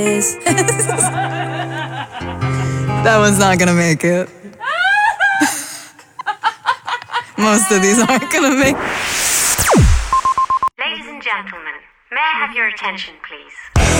That one's not gonna make it. Most of these aren't gonna make it. Ladies and gentlemen, may I have your attention, please?